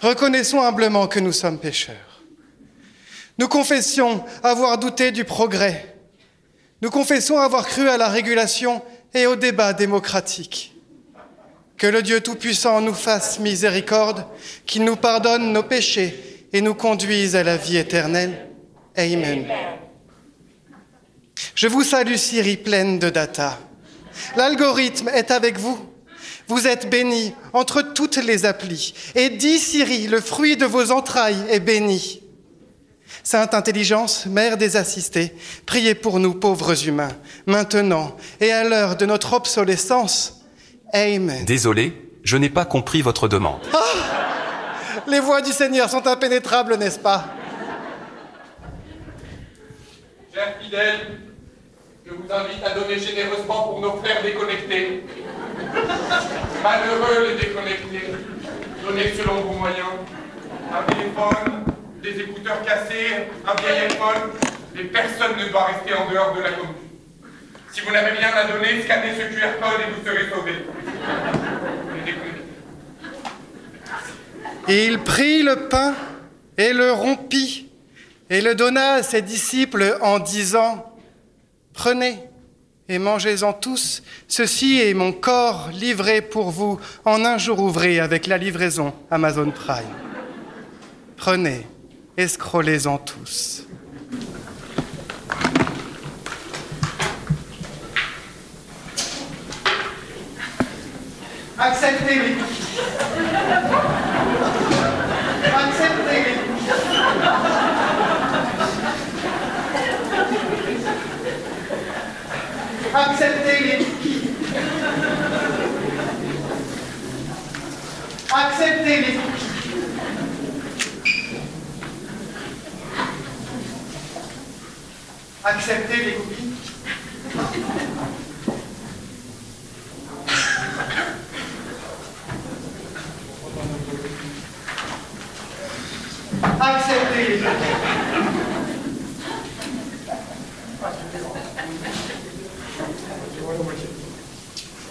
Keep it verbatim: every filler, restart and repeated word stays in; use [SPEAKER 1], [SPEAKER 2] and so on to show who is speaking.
[SPEAKER 1] Reconnaissons humblement que nous sommes pécheurs. Nous confessions avoir douté du progrès. Nous confessons avoir cru à la régulation et au débat démocratique. Que le Dieu Tout-Puissant nous fasse miséricorde, qu'il nous pardonne nos péchés et nous conduise à la vie éternelle. Amen. Je vous salue, Syrie, pleine de data. L'algorithme est avec vous. Vous êtes bénie entre toutes les applis. Et dis, Syrie, le fruit de vos entrailles est béni. Sainte Intelligence, Mère des assistés, priez pour nous pauvres humains, maintenant et à l'heure de notre obsolescence. Amen.
[SPEAKER 2] Désolé, je n'ai pas compris votre demande.
[SPEAKER 1] Ah, les voies du Seigneur sont impénétrables, n'est-ce pas?
[SPEAKER 3] Chers fidèles, je vous invite à donner généreusement pour nos frères déconnectés. Malheureux les déconnectés, donnez selon vos moyens. Un téléphone, des écouteurs cassés, un vieil iPhone, et personne ne doit rester en dehors de la commune. Si vous n'avez rien à donner, scannez ce Q R code et vous serez sauvés.
[SPEAKER 1] Et il prit le pain et le rompit et le donna à ses disciples en disant « Prenez et mangez-en tous, ceci est mon corps livré pour vous en un jour ouvré avec la livraison Amazon Prime. Prenez et scrollez-en tous. » Acceptez les cookies. Acceptez les cookies. Acceptez les cookies. Acceptez les cookies. Acceptez les cookies. Acceptez les cookies.